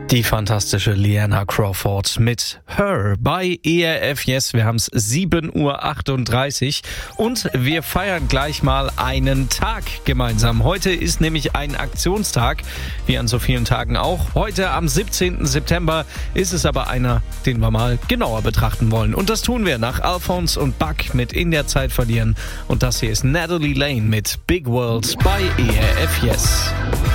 Die fantastische Liana Crawford mit Her bei ERF Yes. Wir haben es 7:38 Uhr und wir feiern gleich mal einen Tag gemeinsam. Heute ist nämlich ein Aktionstag, wie an so vielen Tagen auch. Heute am 17. September ist es aber einer, den wir mal genauer betrachten wollen. Und das tun wir nach Alphonse und Buck mit In der Zeit verlieren. Und das hier ist Natalie Lane mit Big World bei ERF Yes.